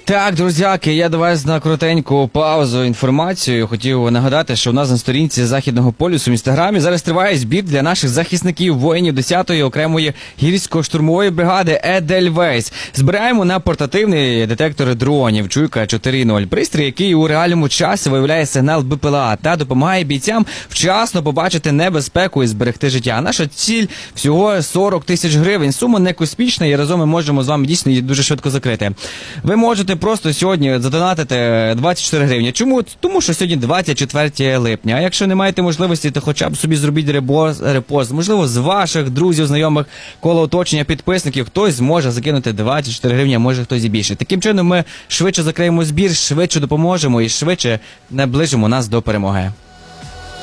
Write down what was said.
Так, друзяки, я до вас на коротеньку паузу інформацію. Хотів нагадати, що у нас на сторінці Західного полюсу в Інстаграмі зараз триває збір для наших захисників, воїнів 10-ї окремої гірсько-штурмової бригади Едельвейс. Збираємо на портативний детектор дронів Чуйка 4.0. Пристрій, який у реальному часі виявляє сигнал БПЛА та допомагає бійцям вчасно побачити небезпеку і зберегти життя. Наша ціль всього 40 тисяч гривень. Сума не космічна і разом ми можемо з вами дійсно її дуже швидко закрити. Ви можете просто сьогодні задонатити 24 гривні. Чому? Тому що сьогодні 24 липня. А якщо не маєте можливості, то хоча б собі зробіть репост. Можливо, з ваших друзів, знайомих, коло оточення, підписників хтось зможе закинути 24 гривні, а може хтось і більше. Таким чином ми швидше закриємо збір, швидше допоможемо і швидше наближимо нас до перемоги.